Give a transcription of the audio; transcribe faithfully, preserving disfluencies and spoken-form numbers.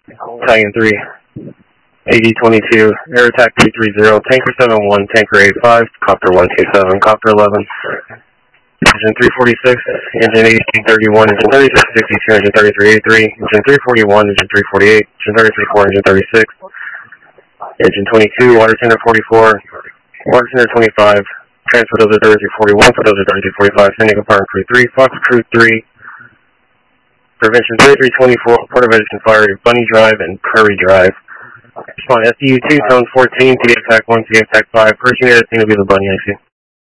Battalion three, A D twenty-two, Air Attack three three zero, Tanker seven one, Tanker eight five, Copter one two seven, Copter eleven, Engine three forty-six, Engine eighteen thirty-one, Engine thirty-six sixty-two, Engine thirty-three eighty-three, Engine three forty-one, Engine three forty-eight, Engine thirty-three four, Engine thirty-six, Engine twenty-two, Water Tender forty-four, Water Tender twenty-five, Transport Dozer thirty-three forty-one, Foot Dozer thirty-two forty-five, Sending Compartment Crew three, Fox Crew three, Prevention thirty-three twenty-four, Port of Edison Fire, Bunny Drive, and Prairie Drive. Respond S D U two, Zone fourteen, T D Attack one, T D Attack five, first unit at scene will be the Bunny, I C.